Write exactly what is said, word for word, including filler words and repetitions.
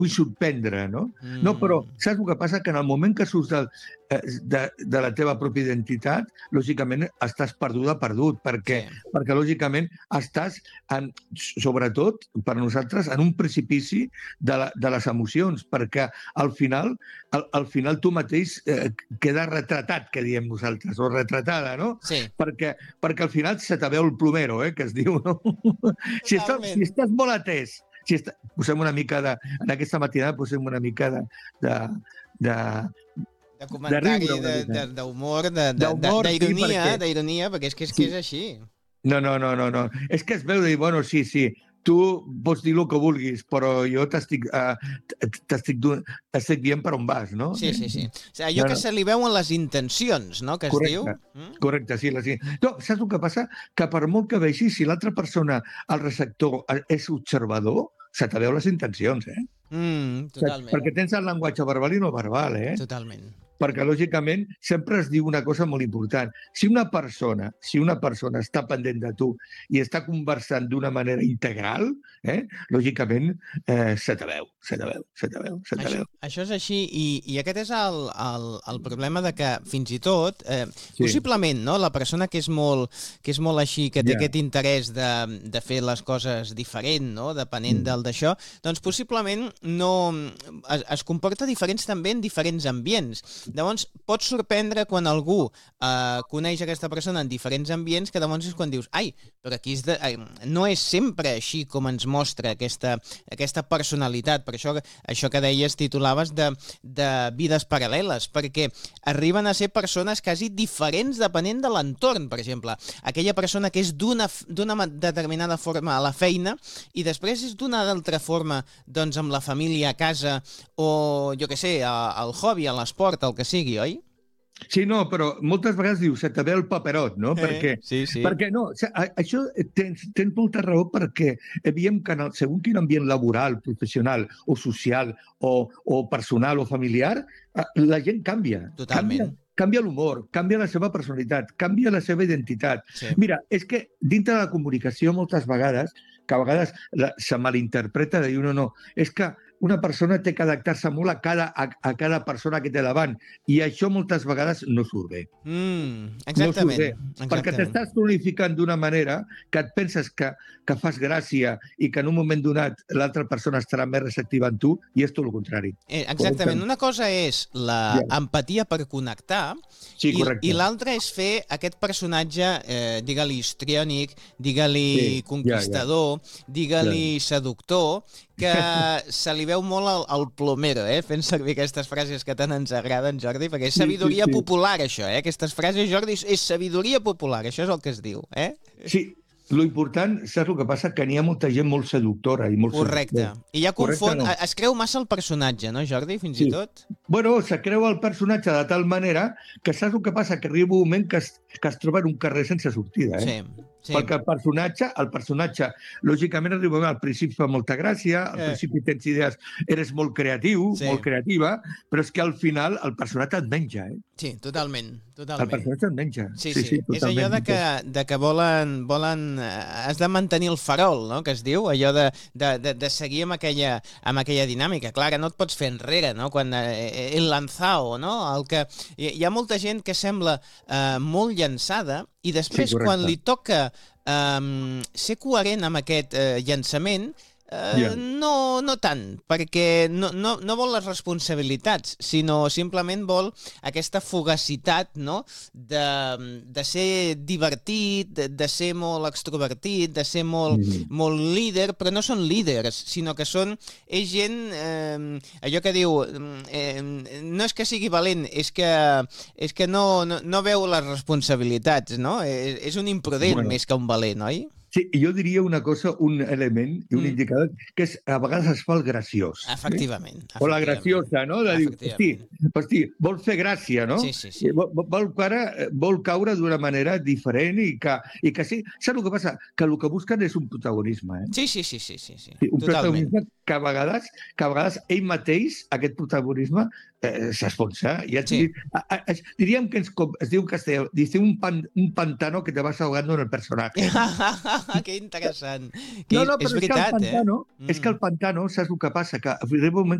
vull sorprendre, no? Mm. No, però saps el que passa? Que en el moment que surts de, de, de la teva pròpia identitat, lògicament estàs perduda, perdut, perquè, sí. perquè lògicament estàs, en, sobretot per nosaltres, en un precipici de, la, de les emocions, perquè al final, al, al final tu mateix eh, quedes retratat, que diem nosaltres, o retratada, no? Sí. Perquè, perquè al final se te veu el plomero, eh, que es diu, no? Si estàs, si estàs molt atès, si està, posem una mica de... En aquesta matinada posem una mica de... de, de de comentari, d'humor, d'ironia, d'ironia, perquè és que és, sí. que és així. No, no, no, no, no. És que es veu dir, bueno, sí, sí, tu pots dir el que vulguis, però jo t'estic uh, t'estic dient per on vas, no? Sí, sí, sí. O sigui, allò no, no. que se li veuen les intencions, no?, que es correcte, diu. Mm? Correcte, sí. Les... No, saps el que passa? Que per molt que vegis, si l'altra persona, el receptor, és observador, se te veu les intencions, eh? Mm, totalment. Perquè tens el llenguatge verbal i no verbal, eh? Totalment. Perquè, lògicament, sempre es diu una cosa molt important. Si una persona, si una persona està pendent de tu i està conversant d'una manera integral, eh, lògicament, eh, se te veu, se te veu, se te veu, se te veu. Això, això és així, i, i aquest és el, el, el problema de que, fins i tot, eh, sí. possiblement, no?, la persona que és molt, que és molt així, que té yeah. aquest interès de, de fer les coses diferent, no?, depenent mm. del d'això, doncs possiblement no, es, es comporta diferents també en diferents ambients. Llavors, pots sorprendre quan algú eh, coneix aquesta persona en diferents ambients, que llavors és quan dius, ai, però aquí és de, ai, no és sempre així com ens mostra aquesta, aquesta personalitat. Per això, això que deies, titulaves de, de vides paral·leles, perquè arriben a ser persones quasi diferents depenent de l'entorn. Per exemple, aquella persona que és d'una d'una determinada forma a la feina i després és d'una altra forma doncs, amb la família a casa o, jo què sé, al hobby, a l'esport, el que sigui, oi? Sí, no, però moltes vegades dius, se te ve el paperot, no? Eh, perquè, sí, sí. perquè no, això tens, tens molta raó perquè veiem que en el, segons quin ambient laboral, professional o social o, o personal o familiar, la gent canvia. Totalment. Canvia. Canvia l'humor, canvia la seva personalitat, canvia la seva identitat. Sí. Mira, és que dintre de la comunicació moltes vegades, que a vegades la, se malinterpreta de dir no, no, és que una persona té que adaptar-se molt a cada, a, a cada persona que té davant i això moltes vegades no surt bé. Mm, exactament. No surt bé, exactament. Perquè t'estàs cronificant d'una manera que et penses que, que fas gràcia i que en un moment donat l'altra persona estarà més receptiva en tu i és tot el contrari. Eh, exactament. Una cosa és l'empatia per connectar sí, i, i correcte. l'altra és fer aquest personatge, eh, digue-li histriònic, digue-li sí, conquistador, ja, ja. digue-li ja. seductor, que se li veu molt al, al plomero, eh? Fent servir aquestes frases que tant ens agraden, Jordi, perquè és sabidoria sí, sí, sí. popular, això, eh? Aquestes frases, Jordi, és sabidoria popular, això és el que es diu, eh? Sí, lo important, saps el que passa? Que n'hi ha molta gent molt seductora i molt correcte. Seductora. I ja confon... No? Es creu massa el personatge, no, Jordi, fins sí. i tot? Bueno, se creu el personatge de tal manera que saps el que passa? Que arriba un moment que es, que es troba en un carrer sense sortida, eh? Sí. Sí. Perquè el personatge, el personatge, lògicament arriba al principi fa molta gràcia, al eh. principi tens idees, eres molt creatiu, sí. molt creativa, però és que al final el personatge et menja, eh? Sí, totalment, totalment. El personatge et menja. Sí, sí, sí, sí és allò de que, de que volen, volen... Has de mantenir el farol, no?, que es diu, allò de, de, de, de seguir amb aquella, amb aquella dinàmica. Clar, no et pots fer enrere, no?, quan eh, el lanzao, no?, el que... Hi ha molta gent que sembla eh, molt llançada i després, sí, quan li toca um, ser coherent amb aquest uh, llançament, uh, yeah. no, no tant, perquè no, no, no vol les responsabilitats, sinó simplement vol aquesta fugacitat, no?, de, de ser divertit, de, de ser molt extrovertit, de ser molt, mm-hmm. molt líder, però no són líders, sinó que són... És gent, eh, allò que diu, eh, no és que sigui valent, és que, és que no, no, no veu les responsabilitats, no? És, és un imprudent bueno. més que un valent, oi? Sí, jo diria una cosa, un element i un mm. indicador, que és, a vegades es fa el graciós. Efectivament. Eh? O la graciosa, no? De dir, hosti, hosti, vol fer gràcia, no? Sí, sí, sí. Vol, vol, caure, vol caure d'una manera diferent i que, i que sí. Saps el que passa? Que el que busquen és un protagonisme, eh? Sí, sí, sí, sí, sí, sí. Un totalment. protagonisme que a vegades, que a vegades ell mateix, aquest protagonisme, eh, s'esponsa. Ja Sí. a, a, es, diríem que ens, com es diu en castellà, dice un, pan, un pantano que te vas ahogando en el personaje. Que interessant. Que No, no, és però és, veritat, que el pantano, eh? és que el pantano, saps el que passa? Que arriba un moment